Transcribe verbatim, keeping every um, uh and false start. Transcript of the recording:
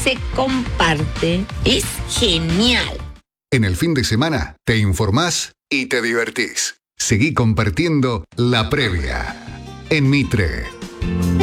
se comparte. Es genial. En el fin de semana te informás y te divertís. Seguí compartiendo La Previa en Mitre.